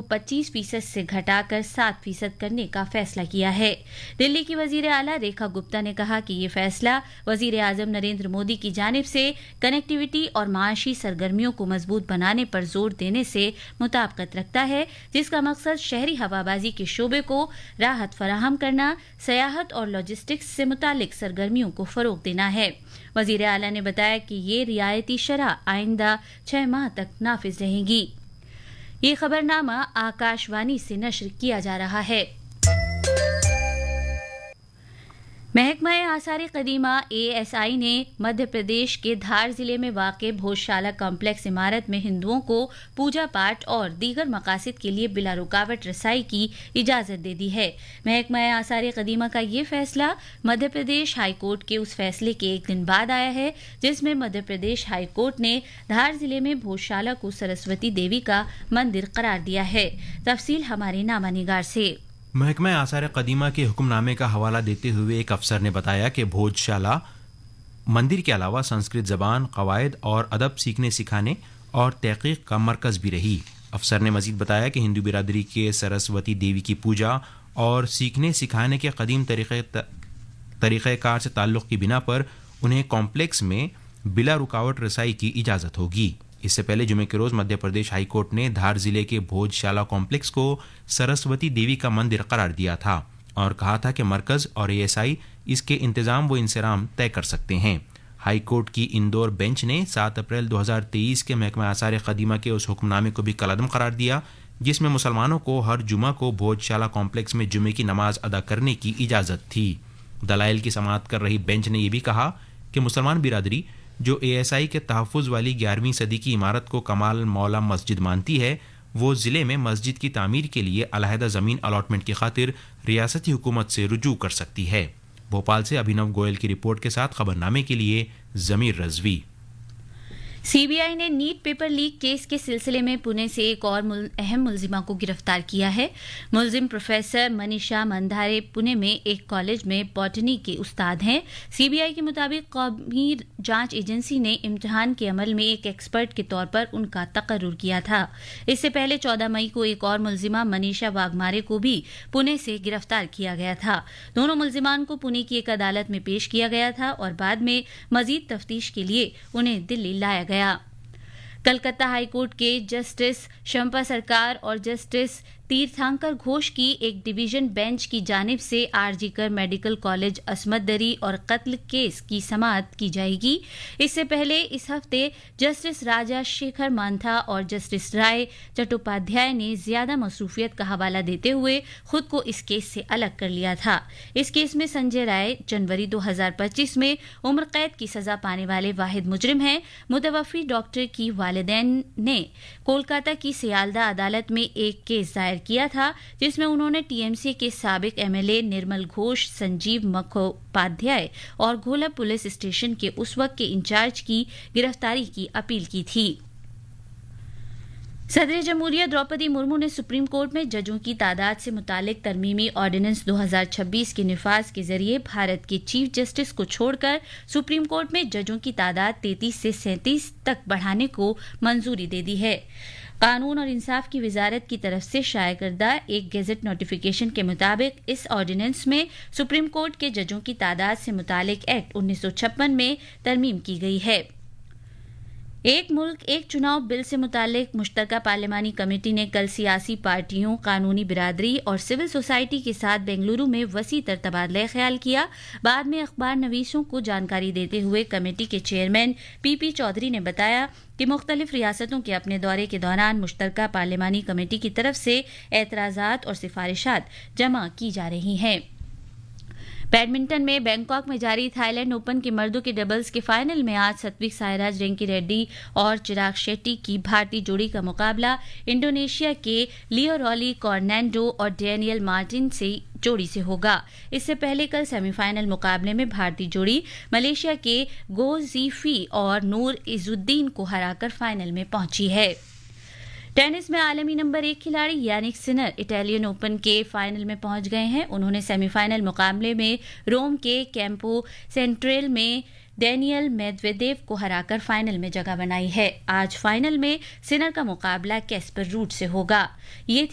25% से घटाकर 7% करने का फैसला किया है। दिल्ली की वजीर आला रेखा गुप्ता ने कहा कि ये फैसला वजीर आजम नरेंद्र मोदी की जानिब से कनेक्टिविटी और माशी सरगर्मियों को मजबूत बनाने पर जोर देने से मुताबिकत रखता है, जिसका मकसद शहरी हवाबाजी के शोबे को राहत फराहम करना, सयाहत और लॉजिस्टिक्स से मुतालिक सरगर्मियों को फरोग देना है। वजीर आला ने बताया कि ये रियायती शरह आइंदा 6 माह तक नाफिज रहेंगी। ये खबरनामा आकाशवाणी से नश्र किया जा रहा है। महकमा आसार कदीमा ASI ने मध्य प्रदेश के धार जिले में वाक़ भोजशाला कॉम्प्लेक्स इमारत में हिंदुओं को पूजा पाठ और दीगर मकासद के लिए बिला रुकावट रसाई की इजाज़त दे दी है। महकमा आसार कदीमा का ये फैसला मध्य प्रदेश हाई कोर्ट के उस फैसले के एक दिन बाद आया है, जिसमें मध्य प्रदेश हाई कोर्ट ने धार जिले में भोजशाला को सरस्वती देवी का मंदिर करार दिया है। तफसील हमारे नामानिगार से। महकमा आसार कदीमा के हुक्मनामे का हवाला देते हुए एक अफसर ने बताया कि भोजशाला मंदिर के अलावा संस्कृत ज़बान, क़वायद और अदब सीखने सिखाने और तहक़ीक़ का मरकज़ भी रही। अफसर ने मज़ीद बताया कि हिंदू बिरादरी के सरस्वती देवी की पूजा और सीखने सिखाने के कदीम तरीक़ेकार से ताल्लुक़ की बिना पर उन्हें कॉम्प्लेक्स में बिला रुकावट रसाई की इजाज़त होगी। इससे पहले जुमे के रोज़ मध्य प्रदेश हाई कोर्ट ने धार जिले के भोजशाला कॉम्प्लेक्स को सरस्वती देवी का मंदिर करार दिया था और कहा था कि मरकज़ और ASI इसके इंतज़ाम व इंसराम तय कर सकते हैं। हाई कोर्ट की इंदौर बेंच ने 7 अप्रैल 2023 के महकमा आसार कदीमा के उस हुक्मनामे को भी कलअदम करार दिया, जिसमें मुसलमानों को हर जुमा को भोजशाला कॉम्प्लेक्स में जुमे की नमाज अदा करने की इजाज़त थी। दलाइल की समाअत कर रही बेंच ने यह भी कहा कि मुसलमान बिरादरी जो ASI के तहफ़्फ़ुज़ वाली 11वीं सदी की इमारत को कमाल मौला मस्जिद मानती है, वो ज़िले में मस्जिद की तामीर के लिए अलहदा ज़मीन अलॉटमेंट की खातिर रियासती हुकूमत से रुजू कर सकती है। भोपाल से अभिनव गोयल की रिपोर्ट के साथ खबरनामे के लिए ज़मीर रज़वी। CBI ने नीट पेपर लीक केस के सिलसिले में पुणे से एक और अहम मुलजिमा को गिरफ्तार किया है। मुलजिम प्रोफेसर मनीषा मंधारे पुणे में एक कॉलेज में बॉटनी के उस्ताद हैं। CBI के मुताबिक कौमी जांच एजेंसी ने इम्तिहान के अमल में एक एक्सपर्ट के तौर पर उनका तकर्रुर किया था। इससे पहले 14 मई को एक और मुलजिमा मनीषा वाघमारे को भी पुणे से गिरफ्तार किया गया था। दोनों मुलजिमान को पुणे की एक अदालत में पेश किया गया था और बाद में मजीद तफ्तीश के लिए उन्हें दिल्ली लाया गया। कलकत्ता हाई कोर्ट के जस्टिस शंपा सरकार और जस्टिस तीर्थांकर घोष की एक डिवीजन बेंच की जानिब से आरजीकर मेडिकल कॉलेज असमत दरी और कत्ल केस की समाअत की जाएगी। इससे पहले इस हफ्ते जस्टिस राजा शेखर मांथा और जस्टिस राय चट्टोपाध्याय ने ज्यादा मसरूफियत का हवाला देते हुए खुद को इस केस से अलग कर लिया था। इस केस में संजय राय जनवरी 2025 में उम्र कैद की सजा पाने वाले वाहिद मुजरिम हैं। मुतवफ़ी डॉक्टर की वालिदैन ने कोलकाता की सियालदा अदालत में एक केस दायर किया था, जिसमें उन्होंने TMC के साबिक MLA निर्मल घोष, संजीव मुखोपाध्याय और घोला पुलिस स्टेशन के उस वक्त के इंचार्ज की गिरफ्तारी की अपील की थी। सदर जमहूरिया द्रौपदी मुर्मू ने सुप्रीम कोर्ट में जजों की तादाद से मुतालिक तरमीमी ऑर्डिनेंस 2026 के निफाज के जरिए भारत के चीफ जस्टिस को छोड़कर सुप्रीम कोर्ट में जजों की तादाद 33 से 37 तक बढ़ाने को मंजूरी दे दी है। कानून और इंसाफ की वजारत की तरफ से शाया करदा एक गेजेट नोटिफिकेशन के मुताबिक इस ऑर्डिनेंस में सुप्रीम कोर्ट के जजों की तादाद से मुतालिक एक्ट 1956 में तरमीम की गई है। एक मुल्क एक चुनाव बिल से मुतालिक मुश्तरका पार्लिमानी कमेटी ने कल सियासी पार्टियों, कानूनी बिरादरी और सिविल सोसाइटी के साथ बेंगलुरु में वसी तर तबादला ख्याल किया। बाद में अखबार नवीसों को जानकारी देते हुए कमेटी के चेयरमैन PP चौधरी ने बताया कि मुख्तलिफ रियासतों के अपने दौरे के दौरान मुश्तरका पार्लिमानी कमेटी की तरफ से एतराज़ात और सिफारिशात जमा की जा रही हैं। बैडमिंटन में बैंकॉक में जारी थाईलैंड ओपन के मर्दों के डबल्स के फाइनल में आज सात्विक साईराज रेंकी रेड्डी और चिराग शेट्टी की भारतीय जोड़ी का मुकाबला इंडोनेशिया के लियोरॉली कॉर्नेंडो और डैनियल मार्टिन से जोड़ी से होगा। इससे पहले कल सेमीफाइनल मुकाबले में भारतीय जोड़ी मलेशिया के गो ज़ीफी और नूर इजुद्दीन को हराकर फाइनल में पहुंची है। टेनिस में आलमी नंबर 1 खिलाड़ी यानिक सिनर इटालियन ओपन के फाइनल में पहुंच गए हैं। उन्होंने सेमीफाइनल मुकाबले में रोम के कैंपो सेंट्रेल में डेनियल मेदवेदेव को हराकर फाइनल में जगह बनाई है। आज फाइनल में सिनर का मुकाबला कैस्पर रूट से होगा। ये